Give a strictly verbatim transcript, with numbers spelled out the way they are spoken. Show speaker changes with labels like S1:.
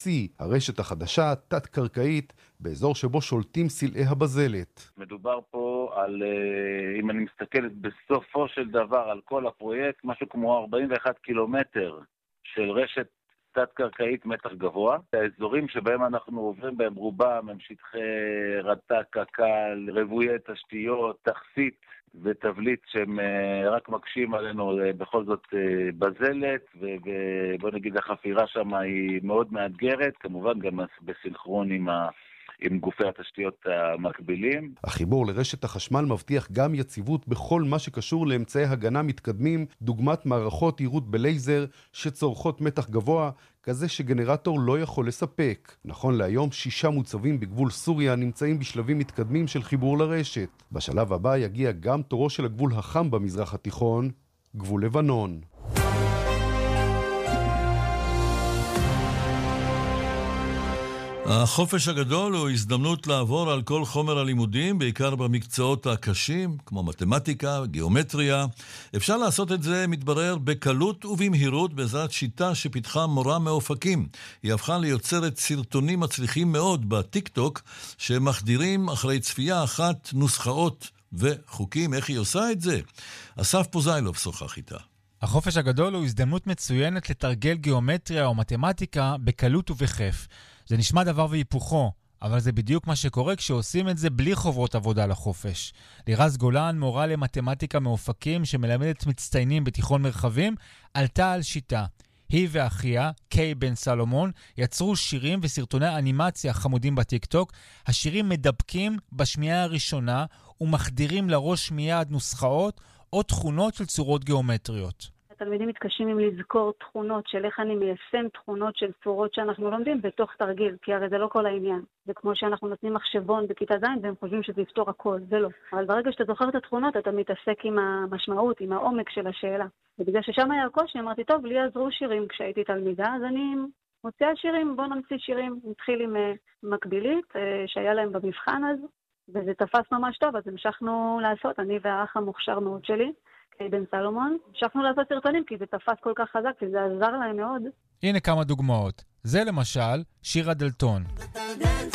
S1: C, הרשת החדשה, תת-קרקעית, באזור שבו שולטים סלעי הבזלת.
S2: מדובר פה על, אם אני מסתכלת בסופו של דבר על כל הפרויקט, משהו כמו ארבעים ואחד קילומטר של רשת תת-קרקעית מתח גבוה. האזורים שבהם אנחנו עוברים בהם רובם הם שטחי רט"ג, קק"ל, רבויי תשתיות, תכסית ותבליט שהם רק מקשים עלינו בכל זאת בזלת, ובוא נגיד החפירה שם היא מאוד מאתגרת, כמובן גם בסינכרון עם ה... עם גופי התשתיות המקבילים.
S1: החיבור לרשת החשמל מבטיח גם יציבות בכל מה שקשור לאמצעי הגנה מתקדמים, דוגמת מערכות עירות בלייזר שצורכות מתח גבוה, כזה שגנרטור לא יכול לספק. נכון להיום, שישה מוצבים בגבול סוריה נמצאים בשלבים מתקדמים של חיבור לרשת. בשלב הבא יגיע גם תורו של הגבול החם במזרח התיכון, גבול לבנון.
S3: החופש הגדול הוא הזדמנות לעבור על כל חומר הלימודים, בעיקר במקצועות הקשים, כמו מתמטיקה, גיאומטריה. אפשר לעשות את זה, מתברר, בקלות ובמהירות, בעזרת שיטה שפיתחה מורה מאופקים. היא הפכה ליוצרת סרטונים מצליחים מאוד בטיק-טוק, שמחדירים אחרי צפייה אחת נוסחאות וחוקים. איך היא עושה את זה? אסף פוזיילוב שוחח איתה.
S4: החופש הגדול הוא הזדמנות מצוינת לתרגל גיאומטריה או מתמטיקה בקלות ובכיף. זה נשמע דבר והיפוכו, אבל זה בדיוק מה שקורה כשעושים את זה בלי חוברות עבודה לחופש. לירז גולן, מורה למתמטיקה מאופקים שמלמדת מצטיינים בתיכון מרחבים, עלתה על שיטה. היא ואחיה, קיי בן סלומון, יצרו שירים וסרטוני אנימציה חמודים בטיק-טוק. השירים מדבקים בשמיעה הראשונה ומחדירים לראש מיד נוסחאות או תכונות של צורות גיאומטריות.
S5: התלמידים מתקשים עם לזכור תכונות של איך אני מיישם תכונות של צורות שאנחנו לומדים בתוך תרגיל, כי הרי זה לא כל העניין. זה כמו שאנחנו נותנים מחשבון בכיתה ז' והם חושבים שזה יפתור הכל, זה לא. אבל ברגע שאתה זוכר את התכונות, אתה מתעסק עם המשמעות, עם העומק של השאלה. ובגלל ששם היה הקושי, אמרתי, טוב, לי עזרו שירים כשהייתי תלמידה, אז אני מוציאה שירים, בוא נמציא שירים. נתחיל עם מקבילית, שהיה להם במבחן אז, וזה תפס ממש טוב, אז המשכנו לעשות, אני והאח המוכשר מאוד שלי, בן סלומון, המשכנו לעשות סרטונים, כי זה תפס כל כך חזק, וזה עזר להם מאוד.
S4: הנה כמה דוגמאות. זה למשל, שיר הדלתון.